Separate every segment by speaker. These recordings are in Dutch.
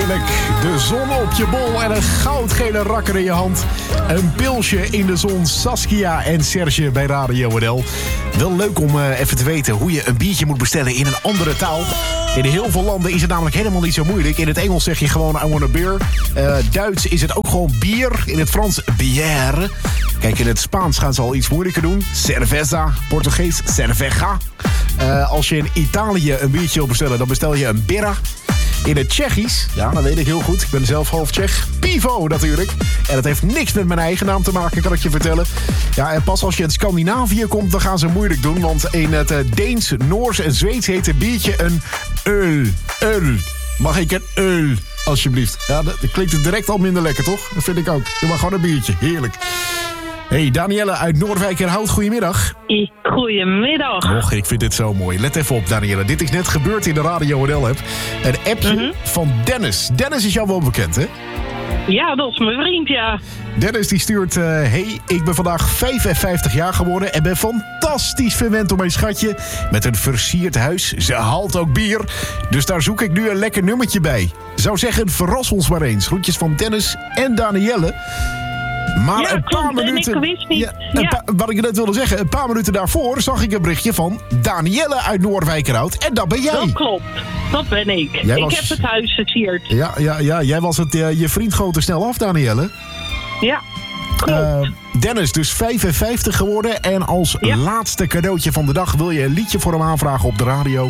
Speaker 1: Heerlijk. De zon op je bol en een goudgele rakker in je hand. Een pilsje in de zon. Saskia en Serge bij Radio NL. Wel leuk om even te weten hoe je een biertje moet bestellen in een andere taal. In heel veel landen is het namelijk helemaal niet zo moeilijk. In het Engels zeg je gewoon I want a beer. Duits is het ook gewoon bier. In het Frans bière. Kijk, in het Spaans gaan ze al iets moeilijker doen. Cerveza. Portugees cerveja. Als je in Italië een biertje wil bestellen, dan bestel je een birra. In het Tsjechisch, ja, dat weet ik heel goed. Ik ben zelf half Tsjech. Pivo natuurlijk. En dat heeft niks met mijn eigen naam te maken, kan ik je vertellen. Ja, en pas als je in Scandinavië komt, dan gaan ze moeilijk doen. Want in het Deens, Noors en Zweeds heet een biertje een öl. Öl. Mag ik een öl, alsjeblieft? Ja, dat klinkt direct al minder lekker, toch? Dat vind ik ook. Doe maar gewoon een biertje. Heerlijk. Hey, Danielle uit Noordwijkerhout, goedemiddag.
Speaker 2: Goedemiddag.
Speaker 1: Och, ik vind dit zo mooi. Let even op, Danielle. Dit is net gebeurd in de Radio NL-app. Een appje van Dennis. Dennis is jou wel bekend, hè?
Speaker 2: Ja, dat is mijn vriend, ja.
Speaker 1: Dennis die stuurt... hey, ik ben vandaag 55 jaar geworden... en ben fantastisch verwend door mijn schatje... met een versierd huis. Ze haalt ook bier. Dus daar zoek ik nu een lekker nummertje bij. Zou zeggen, verras ons maar eens. Groetjes van Dennis en Danielle... Maar
Speaker 2: ja,
Speaker 1: een paar minuten.
Speaker 2: En ik wist niet.
Speaker 1: Wat ik net wilde zeggen, een paar minuten daarvoor zag ik een berichtje van Danielle uit Noordwijkerhout. En dat ben jij.
Speaker 2: Dat klopt, dat ben ik. Ik heb het huis versierd.
Speaker 1: Ja, jij was het. Je vriend goot er snel af, Danielle.
Speaker 2: Ja, klopt.
Speaker 1: Dennis, dus 55 geworden. En als laatste cadeautje van de dag wil je een liedje voor hem aanvragen op de radio.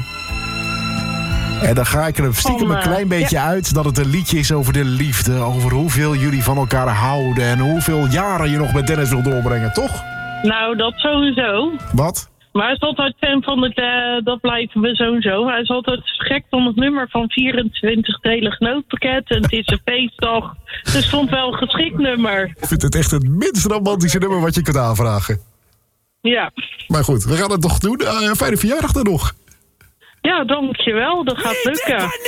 Speaker 1: En dan ga ik er stiekem een klein beetje uit dat het een liedje is over de liefde. Over hoeveel jullie van elkaar houden. En hoeveel jaren je nog met Dennis wil doorbrengen, toch?
Speaker 2: Nou, dat sowieso.
Speaker 1: Wat?
Speaker 2: Maar hij is altijd fan van het, dat blijven we sowieso. Hij is altijd gek om het nummer van 24-delig nootpakket. En het is een feestdag. Dus het stond wel een geschikt nummer.
Speaker 1: Ik vind het echt het minst romantische nummer wat je kunt aanvragen.
Speaker 2: Ja.
Speaker 1: Maar goed, we gaan het nog doen. Fijne verjaardag dan nog.
Speaker 2: Ja, dankjewel. Dat gaat lukken.